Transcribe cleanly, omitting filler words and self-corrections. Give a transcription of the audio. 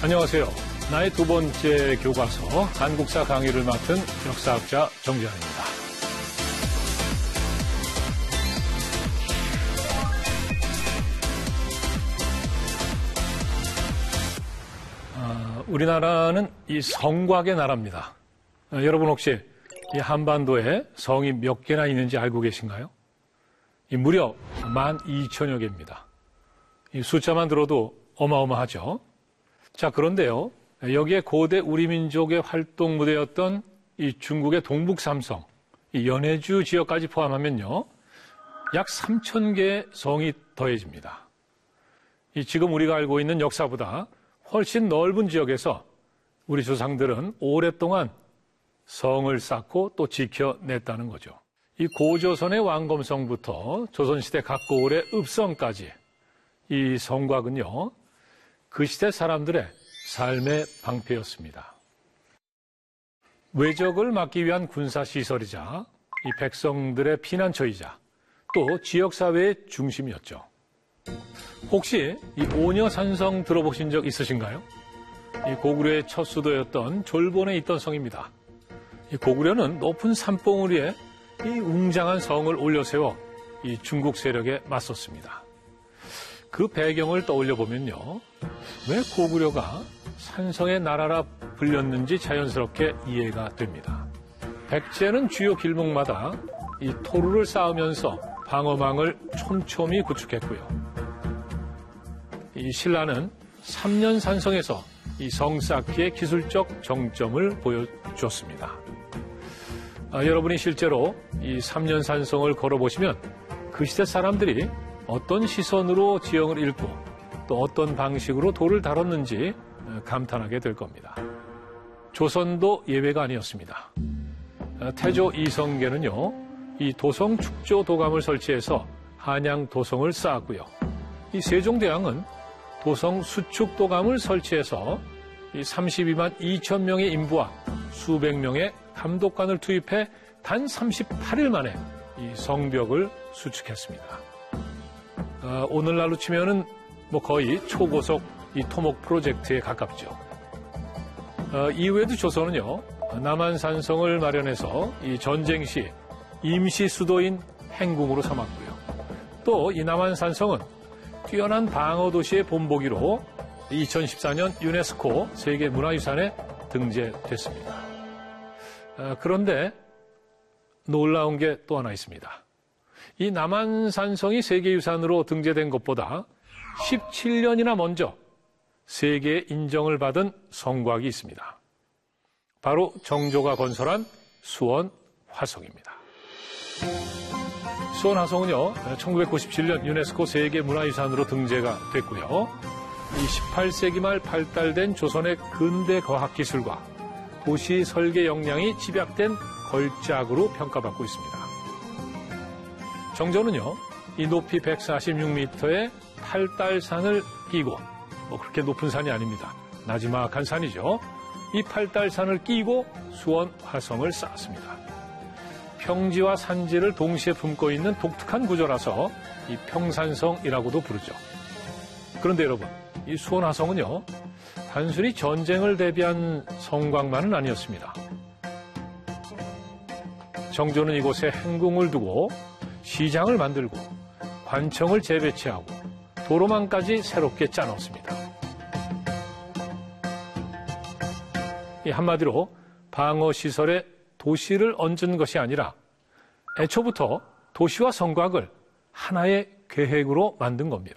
안녕하세요. 나의 두 번째 교과서 한국사 강의를 맡은 역사학자 정재환입니다. 우리나라는 이 성곽의 나라입니다. 여러분 혹시 이 한반도에 성이 몇 개나 있는지 알고 계신가요? 무려 12,000여 개입니다. 이 숫자만 들어도 어마어마하죠. 자, 그런데요, 여기에 고대 우리 민족의 활동 무대였던 이 중국의 동북 삼성, 이 연해주 지역까지 포함하면요, 약 3,000개의 성이 더해집니다. 이 지금 우리가 알고 있는 역사보다 훨씬 넓은 지역에서 우리 조상들은 오랫동안 성을 쌓고 또 지켜냈다는 거죠. 이 고조선의 왕검성부터 조선시대 각고을의 읍성까지 이 성곽은요, 그 시대 사람들의 삶의 방패였습니다. 외적을 막기 위한 군사시설이자 이 백성들의 피난처이자 또 지역사회의 중심이었죠. 혹시 이 오녀산성 들어보신 적 있으신가요? 이 고구려의 첫 수도였던 졸본에 있던 성입니다. 이 고구려는 높은 산봉우리에 이 웅장한 성을 올려세워 이 중국 세력에 맞섰습니다. 그 배경을 떠올려 보면요, 왜 고구려가 산성의 나라라 불렸는지 자연스럽게 이해가 됩니다. 백제는 주요 길목마다 이 토루를 쌓으면서 방어망을 촘촘히 구축했고요. 이 신라는 3년 산성에서 이 성 쌓기의 기술적 정점을 보여주었습니다. 여러분이 실제로 이 3년 산성을 걸어보시면 그 시대 사람들이 어떤 시선으로 지형을 읽고 또 어떤 방식으로 돌을 다뤘는지 감탄하게 될 겁니다. 조선도 예외가 아니었습니다. 태조 이성계는요, 이 도성 축조 도감을 설치해서 한양 도성을 쌓았고요. 이 세종대왕은 도성 수축 도감을 설치해서 이 32만 2천 명의 인부와 수백 명의 감독관을 투입해 단 38일 만에 이 성벽을 수축했습니다. 오늘날로 치면은 거의 초고속 이 토목 프로젝트에 가깝죠. 이후에도 조선은요, 남한산성을 마련해서 이 전쟁 시 임시 수도인 행궁으로 삼았고요. 또 이 남한산성은 뛰어난 방어 도시의 본보기로 2014년 유네스코 세계문화유산에 등재됐습니다. 그런데 놀라운 게 또 하나 있습니다. 이 남한산성이 세계유산으로 등재된 것보다 17년이나 먼저 세계 인정을 받은 성곽이 있습니다. 바로 정조가 건설한 수원 화성입니다. 수원 화성은요, 1997년 유네스코 세계문화유산으로 등재가 됐고요. 이 18세기 말 발달된 조선의 근대 과학기술과 도시 설계 역량이 집약된 걸작으로 평가받고 있습니다. 정조는요, 이 높이 146m의 팔달산을 끼고, 그렇게 높은 산이 아닙니다. 나지막한 산이죠. 이 팔달산을 끼고 수원 화성을 쌓았습니다. 평지와 산지를 동시에 품고 있는 독특한 구조라서 이 평산성이라고도 부르죠. 그런데 여러분, 이 수원 화성은요, 단순히 전쟁을 대비한 성곽만은 아니었습니다. 정조는 이곳에 행궁을 두고 시장을 만들고 관청을 재배치하고 도로망까지 새롭게 짜놓습니다. 이 한마디로 방어시설에 도시를 얹은 것이 아니라 애초부터 도시와 성곽을 하나의 계획으로 만든 겁니다.